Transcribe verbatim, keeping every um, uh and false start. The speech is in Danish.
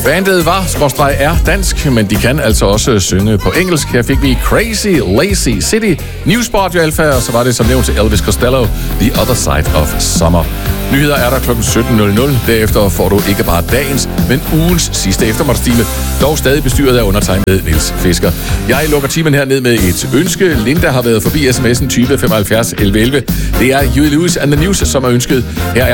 Bandet var, skråstreg er dansk, men de kan altså også synge på engelsk. Her fik vi Crazy Lazy City, Newsport Alpha, og så var det som nævnt til Elvis Costello, The Other Side of Summer. Nyheder er der klokken sytten nul nul. Derefter får du ikke bare dagens, men ugens sidste eftermiddagstime, dog stadig bestyret af undertegnet Niels Fisker. Jeg lukker timen her ned med et ønske. Linda har været forbi sms'en tyve femoghalvfjerds elleve elleve. Det er Huey Lewis and the News, som er ønsket. Her er